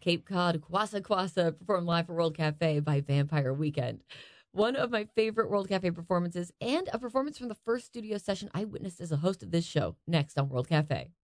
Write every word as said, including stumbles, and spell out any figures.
Cape Cod, Kwasa Kwasa, performed live for World Cafe by Vampire Weekend. One of my favorite World Cafe performances, and a performance from the first studio session I witnessed as a host of this show, next on World Cafe.